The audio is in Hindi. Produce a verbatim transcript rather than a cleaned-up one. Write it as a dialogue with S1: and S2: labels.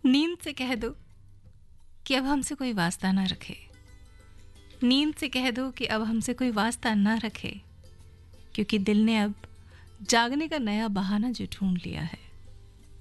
S1: नींद से कह दो कि अब हमसे कोई वास्ता ना रखे। नींद से कह दो कि अब हमसे कोई वास्ता ना रखे, क्योंकि दिल ने अब जागने का नया बहाना जो ढूंढ लिया है।